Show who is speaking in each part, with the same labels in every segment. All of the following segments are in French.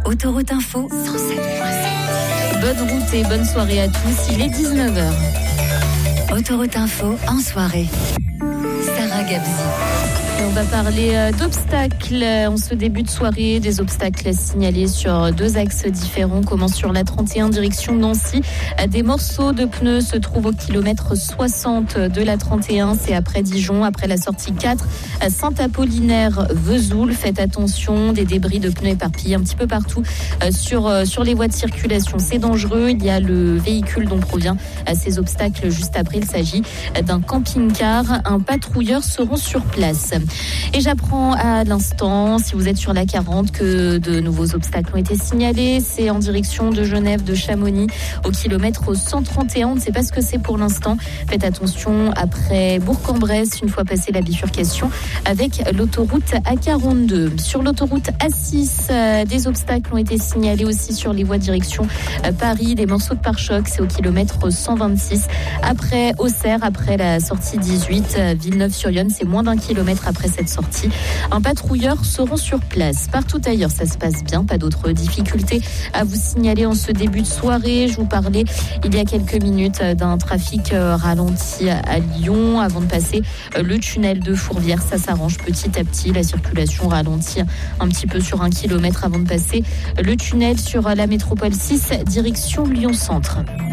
Speaker 1: Autoroute Info 107.7.
Speaker 2: Bonne route et bonne soirée à tous, il est 19h.
Speaker 1: Autoroute Info en soirée. Sarah Gabzi.
Speaker 2: On va parler d'obstacles en ce début de soirée, des obstacles signalés sur deux axes différents. On commence sur la 31 direction Nancy. Des morceaux de pneus se trouvent au kilomètre 60 de la 31. C'est après Dijon, après la sortie 4 à Saint-Apollinaire-Vesoul. Faites attention, des débris de pneus éparpillés un petit peu partout sur les voies de circulation. C'est dangereux. Il y a le véhicule dont provient ces obstacles juste après. Il s'agit d'un camping-car. Un patrouilleur seront sur place. Et j'apprends à l'instant, si vous êtes sur la 40, que de nouveaux obstacles ont été signalés. C'est en direction de Genève, de Chamonix, au kilomètre 131. On ne sait pas ce que c'est pour l'instant. Faites attention après Bourg-en-Bresse, une fois passé la bifurcation avec l'autoroute A42. Sur l'autoroute A6, des obstacles ont été signalés aussi sur les voies direction Paris. Des morceaux de pare-choc, c'est au kilomètre 126. Après Auxerre, après la sortie 18, Villeneuve-sur-Yonne, c'est moins d'un kilomètre après cette sortie. Un patrouilleur seront sur place. Partout ailleurs, ça se passe bien. Pas d'autres difficultés à vous signaler en ce début de soirée. Je vous parlais il y a quelques minutes d'un trafic ralenti à Lyon avant de passer le tunnel de Fourvière. Ça s'arrange petit à petit. La circulation ralentit un petit peu sur 1 kilomètre avant de passer le tunnel sur la métropole 6, direction Lyon-Centre.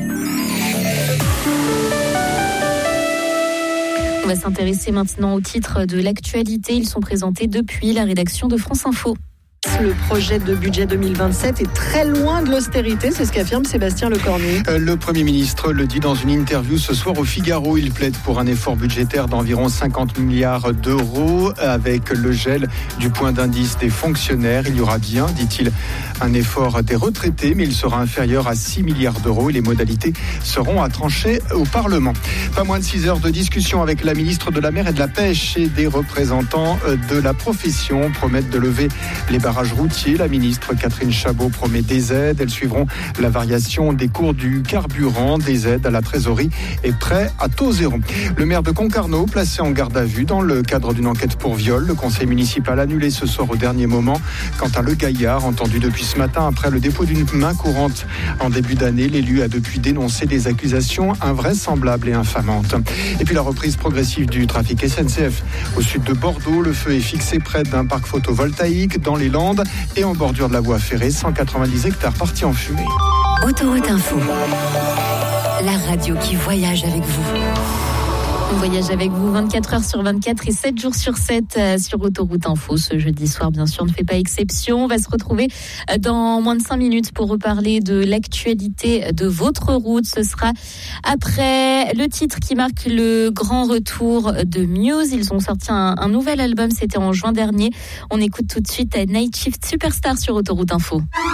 Speaker 2: On va s'intéresser maintenant aux titres de l'actualité. Ils sont présentés depuis la rédaction de France Info.
Speaker 3: Le projet de budget 2027 est très loin de l'austérité, c'est ce qu'affirme Sébastien Lecornu.
Speaker 4: Le Premier ministre le dit dans une interview ce soir au Figaro. Il plaide pour un effort budgétaire d'environ 50 milliards d'euros avec le gel du point d'indice des fonctionnaires. Il y aura bien, dit-il, un effort des retraités, mais il sera inférieur à 6 milliards d'euros et les modalités seront à trancher au Parlement. Pas moins de 6 heures de discussion avec la ministre de la Mer et de la Pêche et des représentants de la profession promettent de lever les barrages routiers. La ministre Catherine Chabot promet des aides. Elles suivront la variation des cours du carburant, des aides à la trésorerie et prêts à taux zéro. Le maire de Concarneau, placé en garde à vue dans le cadre d'une enquête pour viol. Le conseil municipal annulé ce soir au dernier moment. Quant à Le Gaillard, entendu depuis ce matin après le dépôt d'une main courante en début d'année, l'élu a depuis dénoncé des accusations invraisemblables et infamantes. Et puis la reprise progressive du trafic SNCF au sud de Bordeaux. Le feu est fixé près d'un parc photovoltaïque dans les Landes et en bordure de la voie ferrée, 190 hectares partis en fumée.
Speaker 1: Autoroute Info, la radio qui voyage avec vous.
Speaker 2: On voyage avec vous 24 heures sur 24 et 7 jours sur 7 sur Autoroute Info. Ce jeudi soir, bien sûr, ne fait pas exception. On va se retrouver dans moins de 5 minutes pour reparler de l'actualité de votre route. Ce sera après le titre qui marque le grand retour de Muse. Ils ont sorti un nouvel album, c'était en juin dernier. On écoute tout de suite Night Shift Superstar sur Autoroute Info.